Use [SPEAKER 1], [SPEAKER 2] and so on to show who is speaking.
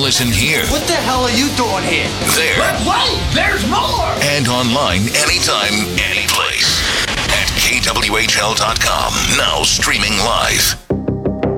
[SPEAKER 1] listen here.
[SPEAKER 2] What the hell are you doing here?
[SPEAKER 1] There.
[SPEAKER 2] But wait, there's more!
[SPEAKER 1] And online anytime, anyplace. At kwhl.com. Now streaming live.